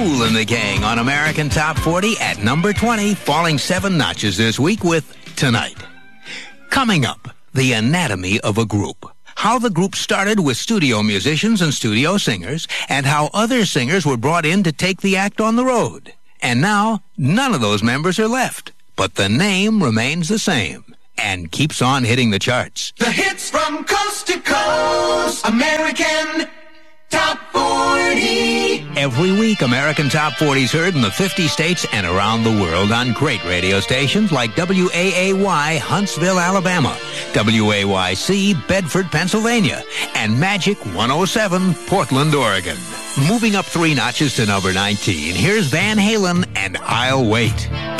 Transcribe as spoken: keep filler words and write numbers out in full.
Kool and the Gang on American Top forty at number twenty, falling seven notches this week with Tonight. Coming up, the anatomy of a group. How the group started with studio musicians and studio singers, and how other singers were brought in to take the act on the road. And now, none of those members are left, but the name remains the same and keeps on hitting the charts. The hits from coast to coast, American Top forty. Every week, American Top forty is heard in the fifty states and around the world on great radio stations like W A A Y, Huntsville, Alabama, W A Y C, Bedford, Pennsylvania, and Magic one oh seven, Portland, Oregon. Moving up three notches to number nineteen, here's Van Halen and I'll Wait.